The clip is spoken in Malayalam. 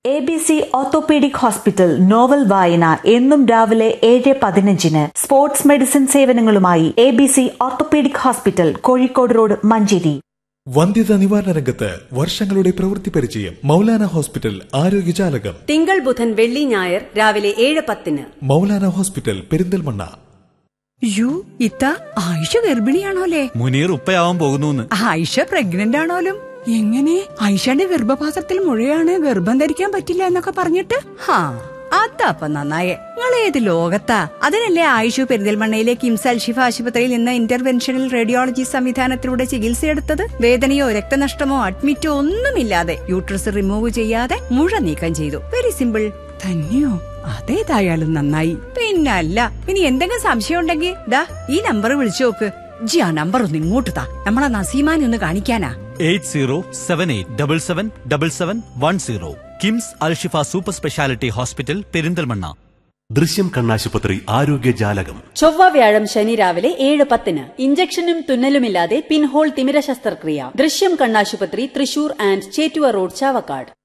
ABC ഓർത്തോപീഡിക് ഹോസ്പിറ്റൽ നോവൽ വായന എന്നും രാവിലെ 7:15 sports medicine സേവനങ്ങളുമായി ABC orthopaedic hospital, Kozhikode road, Manjeri. വന്ധ്യതാ നിവാരണ രംഗത്ത് വർഷങ്ങളുടെ പ്രവൃത്തി പരിചയം. മൗലാന ഹോസ്പിറ്റൽ ആരോഗ്യജാലകം. തിങ്കൾ, ബുധൻ, വെള്ളി, ഞായർ രാവിലെ 7:10. മൗലാന ഹോസ്പിറ്റൽ, പെരിന്തൽമണ്ണ. ഇത്ത ആയിഷ ഗർഭിണിയാണോലേ? മുനീർ ഉപ്പയാവാൻ പോകുന്നു. ആയിഷ പ്രഗ്നന്റ് ആണോലും? എങ്ങനെ? ആയിഷയുടെ ഗർഭപാത്രത്തിൽ മുഴയാണ്, ഗർഭം ധരിക്കാൻ പറ്റില്ല എന്നൊക്കെ പറഞ്ഞിട്ട്. അതപ്പ നന്നായേ. നിങ്ങൾ ഏത് ലോകത്താ? അതിനല്ലേ ആയിഷു പെരിന്തൽമണ്ണയിലെ കിംസ് അൽഷിഫ ആശുപത്രിയിൽ നിന്ന് ഇന്റർവെൻഷണൽ റേഡിയോളജി സംവിധാനത്തിലൂടെ ചികിത്സയെടുത്തത്. വേദനയോ രക്തനഷ്ടമോ അഡ്മിറ്റോ ഒന്നുമില്ലാതെ യൂട്രസ് റിമൂവ് ചെയ്യാതെ മുഴ നീക്കം ചെയ്തു. Very simple. തന്നെയോ? അതേതായാലും നന്നായി. പിന്നല്ല, ഇനി എന്തെങ്കിലും സംശയം ഉണ്ടെങ്കിൽ ദാ ഈ നമ്പർ വിളിച്ചു നോക്ക്. ജി ആ നമ്പർ ഒന്ന് ഇങ്ങോട്ട് താ, നമ്മളെ നസീമാനെ ഒന്ന് കാണിക്കാനാ. 8078777710. KIMS Alshifa super speciality hospital, Perinthalmanna. ദൃശ്യം കണ്ണാശുപത്രി ആരോഗ്യജാലകം. ചൊവ്വ, വ്യാഴം, ശനി രാവിലെ 7:10. ഇഞ്ചക്ഷനും തുന്നലുമില്ലാതെ പിൻഹോൾ തിമിര ശസ്ത്രക്രിയ. ദൃശ്യം കണ്ണാശുപത്രി, തൃശൂർ ആൻഡ് ചേറ്റുവ റോഡ്, ചാവക്കാട്.